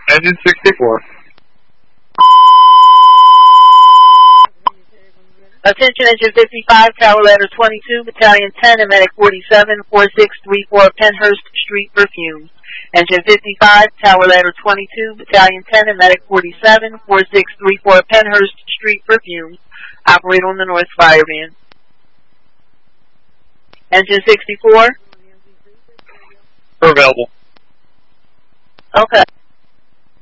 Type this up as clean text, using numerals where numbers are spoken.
Engine 64. Attention, Engine 55, Tower Ladder 22, Battalion 10, and Medic 47, 4634 Penhurst Street, Perfume. Engine 55, Tower Ladder 22, Battalion 10, and Medic 47, 4634 Penhurst Street, Perfume. Operate on the North Fire Van. Engine 64. We're available. Okay.